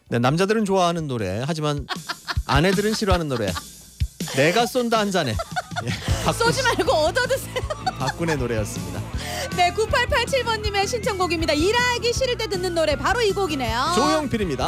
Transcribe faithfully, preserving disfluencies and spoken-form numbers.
네, 남자들은 좋아하는 노래, 하지만 아내들은 싫어하는 노래. 내가 쏜다 한 잔에. 예, 박군, 쏘지 말고 얻어 드세요. 박군의 노래였습니다. 네, 구팔팔칠 번님의 신청곡입니다. 일하기 싫을 때 듣는 노래 바로 이 곡이네요. 조용필입니다.